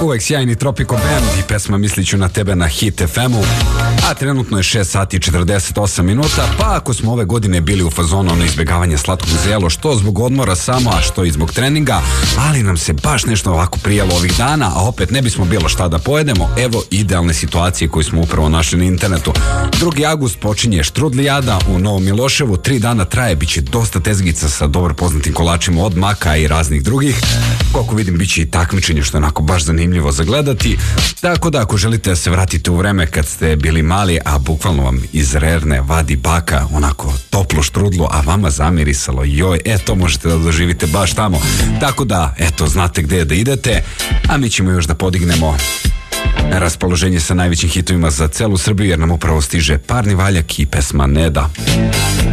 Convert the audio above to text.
Uvek sjajni Tropico Band i pesma Misliću na tebe na Hit FM-u, a trenutno je 6 sati i 48 minuta, pa ako smo ove godine bili u fazonu ono izbjegavanje slatkog zelo, što zbog odmora samo, a što i zbog treninga, ali nam se baš nešto ovako prijelo ovih dana, a opet ne bismo bilo šta da pojedemo, evo idealne situacije koju smo upravo našli na internetu. 2. avgust počinje štrudlijada u Novom Miloševu, 3 dana traje, bit će dosta tezgica sa dobro poznatim kolačima od maka i raznih drugih. Koliko vidim, bit će i takmičenje, što je onako baš zanimljivo za gledati. Tako da, ako želite da se vratite u vreme kad ste bili mali, a bukvalno vam iz rerne vadi baka onako toplu štrudlu, a vama zamirisalo, joj, to možete da doživite baš tamo. Tako da, eto, znate gde da idete, a mi ćemo još da podignemo raspoloženje sa najvećim hitovima za celu Srbiju, jer nam upravo stiže Parni valjak i pesma Neda.